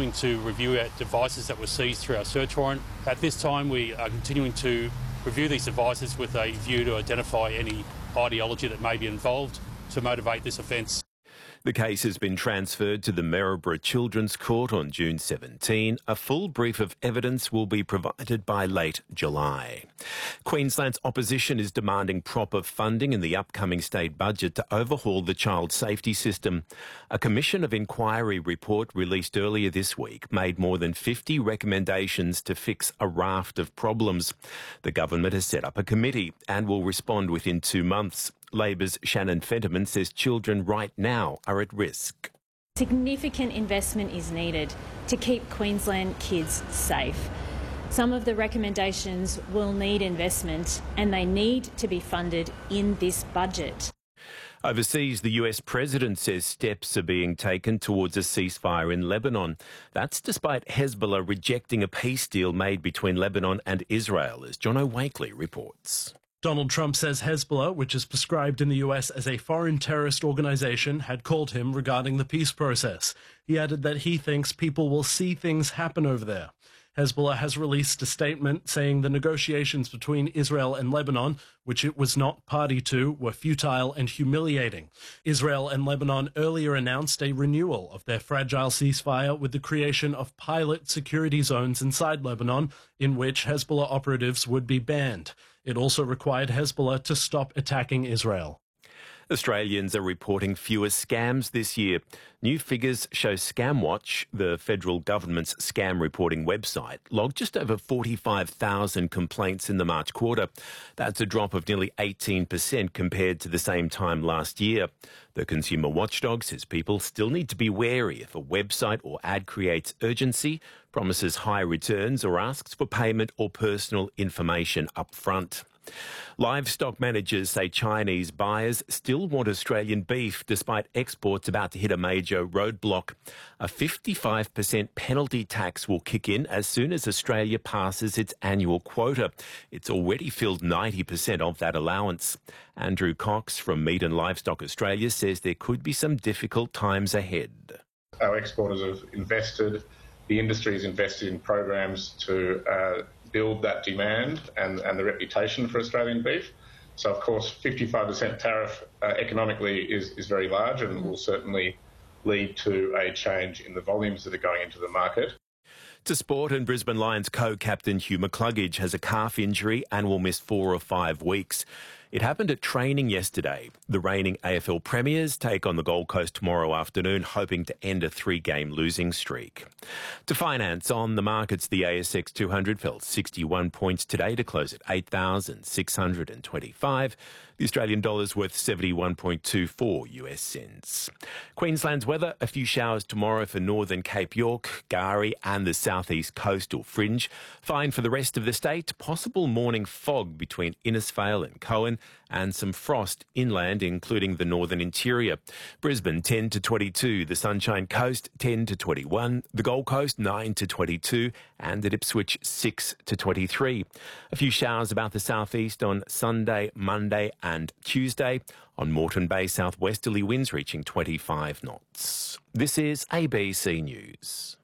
continuing to review our devices that were seized through our search warrant. At this time, we are continuing to review these devices with a view to identify any ideology that may be involved to motivate this offence. The case has been transferred to the Maryborough Children's Court on June 17. A full brief of evidence will be provided by late July. Queensland's opposition is demanding proper funding in the upcoming state budget to overhaul the child safety system. A Commission of Inquiry report released earlier this week made more than 50 recommendations to fix a raft of problems. The government has set up a committee and will respond within 2 months. Labor's Shannon Fentiman says children right now are at risk. Significant investment is needed to keep Queensland kids safe. Some of the recommendations will need investment and they need to be funded in this budget. Overseas, the US president says steps are being taken towards a ceasefire in Lebanon. That's despite Hezbollah rejecting a peace deal made between Lebanon and Israel, as John O'Wakely reports. Donald Trump says Hezbollah, which is prescribed in the US as a foreign terrorist organization, had called him regarding the peace process. He added that he thinks people will see things happen over there. Hezbollah has released a statement saying the negotiations between Israel and Lebanon, which it was not party to, were futile and humiliating. Israel and Lebanon earlier announced a renewal of their fragile ceasefire with the creation of pilot security zones inside Lebanon, in which Hezbollah operatives would be banned. It also required Hezbollah to stop attacking Israel. Australians are reporting fewer scams this year. New figures show ScamWatch, the federal government's scam reporting website, logged just over 45,000 complaints in the March quarter. That's a drop of nearly 18% compared to the same time last year. The consumer watchdog says people still need to be wary if a website or ad creates urgency, promises high returns or asks for payment or personal information up front. Livestock managers say Chinese buyers still want Australian beef despite exports about to hit a major roadblock. A 55% penalty tax will kick in as soon as Australia passes its annual quota. It's already filled 90% of that allowance. Andrew Cox from Meat and Livestock Australia says there could be some difficult times ahead. Our exporters have invested, the industry has invested in programs to build that demand and the reputation for Australian beef. So, of course, 55% tariff economically is very large and will certainly lead to a change in the volumes that are going into the market. To sport, and Brisbane Lions co-captain Hugh McCluggage has a calf injury and will miss 4 or 5 weeks. It happened at training yesterday. The reigning AFL premiers take on the Gold Coast tomorrow afternoon, hoping to end a 3-game losing streak. To finance, on the markets, the ASX 200 fell 61 points today to close at 8,625. The Australian dollar's worth 71.24 US cents. Queensland's weather, a few showers tomorrow for northern Cape York, K'gari and the southeast coastal fringe. Fine for the rest of the state. Possible morning fog between Innisfail and Cohen and some frost inland, including the northern interior. Brisbane 10 to 22, the Sunshine Coast 10 to 21, the Gold Coast 9 to 22 and at Ipswich 6 to 23. A few showers about the southeast on Sunday, Monday and Tuesday. On Moreton Bay, southwesterly winds reaching 25 knots. This is ABC News.